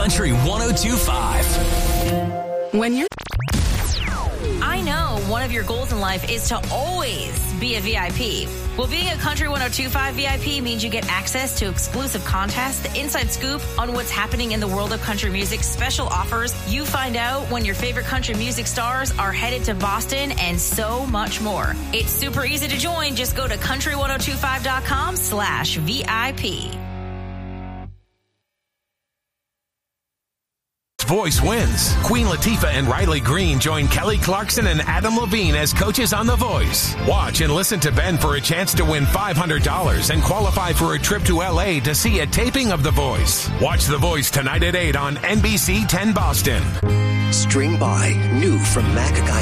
Country 102.5. When you're... I know one of your goals in life is to always be a VIP. Well, being a Country 102.5 VIP means you get access to exclusive contests, the inside scoop on what's happening in the world of country music, special offers. You find out when your favorite country music stars are headed to Boston, and so much more. It's super easy to join. Just go to country1025.com/VIP. Voice wins. Queen Latifah and Riley Green join Kelly Clarkson and Adam Levine as coaches on The Voice. Watch and listen to Ben for a chance to win $500 and qualify for a trip to LA to see a taping of The Voice. Watch The Voice tonight at 8 on NBC 10 Boston. String by, new from Mac Guy